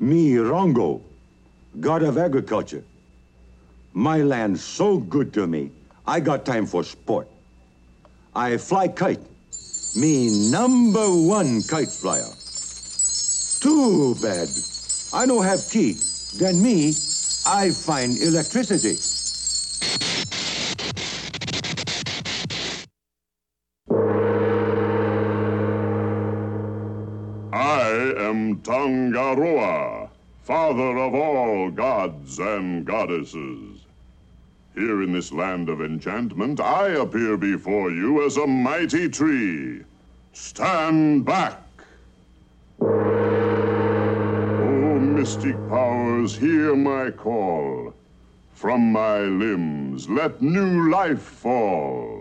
Me, Rongo, god of agriculture. My land so good to me, I got time for sport. I fly kite. Me #1 kite flyer. Too bad. I don't have key. Then me, I find electricity. I am Tangaroa, father of all gods and goddesses. Here in this land of enchantment, I appear before you as a mighty tree. Stand back! O mystic powers, hear my call. From my limbs, let new life fall.